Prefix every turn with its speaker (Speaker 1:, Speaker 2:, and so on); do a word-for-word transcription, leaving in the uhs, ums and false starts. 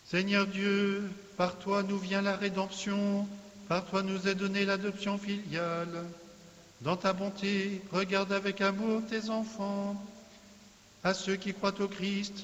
Speaker 1: Seigneur Dieu, par toi nous vient la rédemption, par toi nous est donnée l'adoption filiale. Dans ta bonté, regarde avec amour tes enfants. À ceux qui croient au Christ,